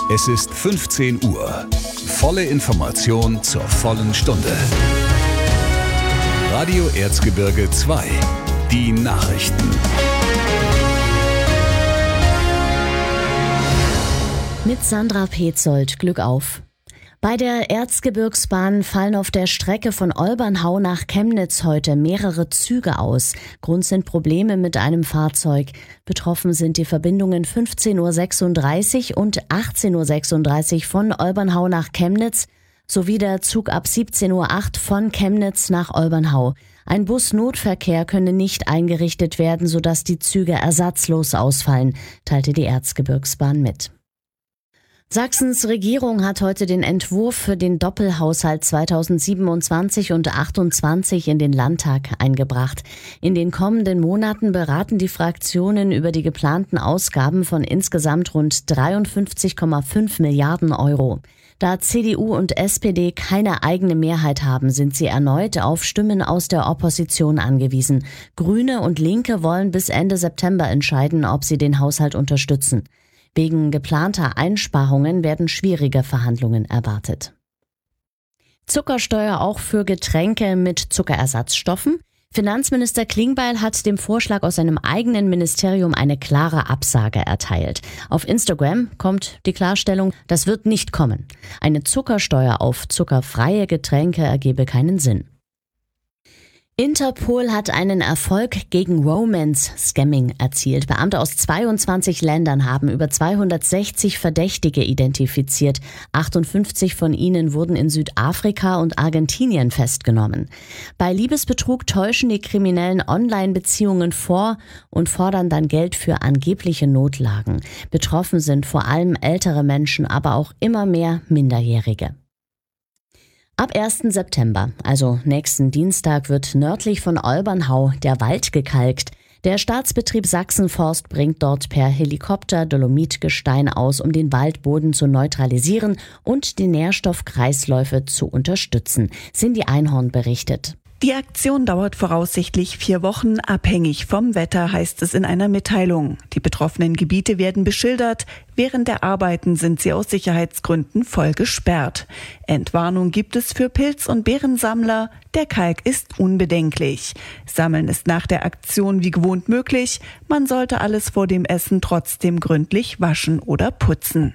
Es ist 15 Uhr. Volle Information zur vollen Stunde. Radio Erzgebirge 2. Die Nachrichten. Mit Sandra Petzold, Glück auf. Bei der Erzgebirgsbahn fallen auf der Strecke von Olbernhau nach Chemnitz heute mehrere Züge aus. Grund sind Probleme mit einem Fahrzeug. Betroffen sind die Verbindungen 15:36 Uhr und 18:36 Uhr von Olbernhau nach Chemnitz sowie der Zug ab 17:08 Uhr von Chemnitz nach Olbernhau. Ein Busnotverkehr könne nicht eingerichtet werden, sodass die Züge ersatzlos ausfallen, teilte die Erzgebirgsbahn mit. Sachsens Regierung hat heute den Entwurf für den Doppelhaushalt 2027 und 2028 in den Landtag eingebracht. In den kommenden Monaten beraten die Fraktionen über die geplanten Ausgaben von insgesamt rund 53,5 Milliarden Euro. Da CDU und SPD keine eigene Mehrheit haben, sind sie erneut auf Stimmen aus der Opposition angewiesen. Grüne und Linke wollen bis Ende September entscheiden, ob sie den Haushalt unterstützen. Wegen geplanter Einsparungen werden schwierige Verhandlungen erwartet. Zuckersteuer auch für Getränke mit Zuckerersatzstoffen? Finanzminister Klingbeil hat dem Vorschlag aus seinem eigenen Ministerium eine klare Absage erteilt. Auf Instagram kommt die Klarstellung, das wird nicht kommen. Eine Zuckersteuer auf zuckerfreie Getränke ergebe keinen Sinn. Interpol hat einen Erfolg gegen Romance-Scamming erzielt. Beamte aus 22 Ländern haben über 260 Verdächtige identifiziert. 58 von ihnen wurden in Südafrika und Argentinien festgenommen. Bei Liebesbetrug täuschen die Kriminellen Online-Beziehungen vor und fordern dann Geld für angebliche Notlagen. Betroffen sind vor allem ältere Menschen, aber auch immer mehr Minderjährige. Ab 1. September, also nächsten Dienstag, wird nördlich von Olbernhau der Wald gekalkt. Der Staatsbetrieb Sachsenforst bringt dort per Helikopter Dolomitgestein aus, um den Waldboden zu neutralisieren und die Nährstoffkreisläufe zu unterstützen. Cindy Einhorn berichtet. Die Aktion dauert voraussichtlich 4 Wochen, abhängig vom Wetter, heißt es in einer Mitteilung. Die betroffenen Gebiete werden beschildert. Während der Arbeiten sind sie aus Sicherheitsgründen voll gesperrt. Entwarnung gibt es für Pilz- und Beerensammler. Der Kalk ist unbedenklich. Sammeln ist nach der Aktion wie gewohnt möglich. Man sollte alles vor dem Essen trotzdem gründlich waschen oder putzen.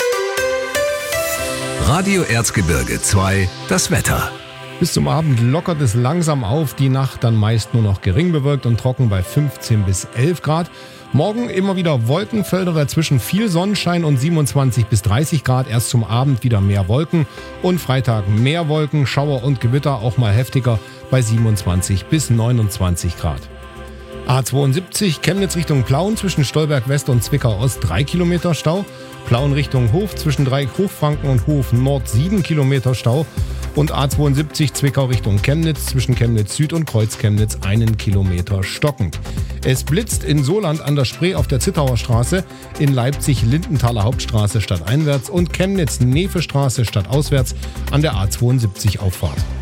Radio Erzgebirge 2. Das Wetter. Bis zum Abend lockert es langsam auf, die Nacht dann meist nur noch gering bewölkt und trocken bei 15 bis 11 Grad. Morgen immer wieder Wolkenfelder, dazwischen viel Sonnenschein und 27 bis 30 Grad. Erst zum Abend wieder mehr Wolken und Freitag mehr Wolken, Schauer und Gewitter, auch mal heftiger bei 27 bis 29 Grad. A72 Chemnitz Richtung Plauen zwischen Stolberg West und Zwickau Ost 3 Kilometer Stau. Plauen Richtung Hof zwischen Dreieck Hochfranken und Hof Nord 7 Kilometer Stau. Und A72 Zwickau Richtung Chemnitz zwischen Chemnitz Süd und Kreuz Chemnitz 1 Kilometer stockend. Es blitzt in Soland an der Spree auf der Zittauer Straße, in Leipzig Lindenthaler Hauptstraße stadteinwärts und Chemnitz Nefe Straße stadtauswärts an der A72 Auffahrt.